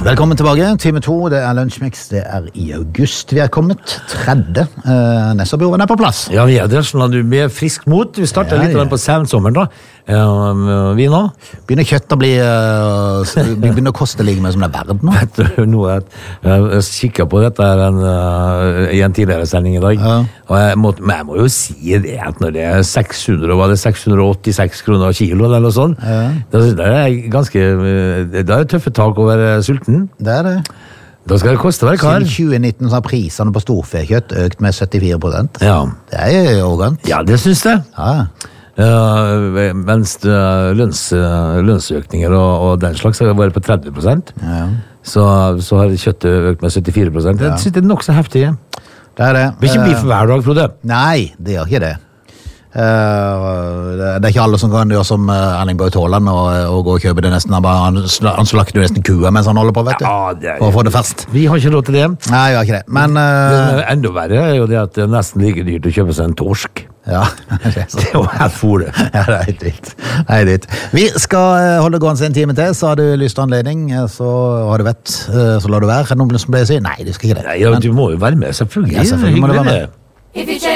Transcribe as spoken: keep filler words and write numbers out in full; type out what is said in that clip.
Velkommen tilbake, time to, det er Lunsjmix, det er i august. Vi er kommet tredje, uh, Nessaburen er på plass. Ja, vi er det, sånn at du blir frisk mot. Vi starter Ja, litt ja. på sensommeren da. Uh, vi nå. Begynner kjøtt å bli, uh, begynner å koste like mye som det er verden nå. Vet du, nå er jeg, jeg kikker på dette her en, uh, i en tidligere sending i dag, Ja. og jeg må, men jeg må jo si det at når det er seks hundre, var det seks hundre og åttiseks kroner kilo eller noe sånt, Ja. da, da er det ganske, da er det tøffe tak å være sulten. Det er det. Da skal det koste å være kar. Siden tjue nitten så har prisene på storfekjøtt økt med syttifire prosent. Ja. Det er jo organt. Ja, det synes jeg. Ja. Uh, mens uh, lønns, uh, lønnsøkninger og, og den slags har vært på tretti prosent, Ja. så, så har kjøttet økt med syttifire prosent. Det synes jeg er nok så heftig. Det er det. Det blir ikke biff hver dag, Frode. Nei, det gjør ikke det. Uh, det er ikke alle som kan gjøre som uh, Erling Braut Haaland og, og gå og kjøpe det nesten. Han, bare, han, sl- han slakter jo nesten kua mens han holder på, vet du. Ja, det er- For å få det ferskt. Vi har ikke råd til det. Nei, jeg gjør ikke det. Men Det uh, som er enda verre er jo det at det er nesten like dyrt å kjøpe seg en torsk. ja, det er så- Det er jo helt fole. ja, det er helt dyrt. Det er dyrt. Vi skal uh, holde gående en time til, så har du lyst til anledning, uh, så har du vett, uh, så la du være. Er det noen som pleier å si? Nei, du skal ikke det. Nei, ja, du må jo være med, selvfølgelig. Ja, selvfølgelig må du være med. Hyggelig det. If you change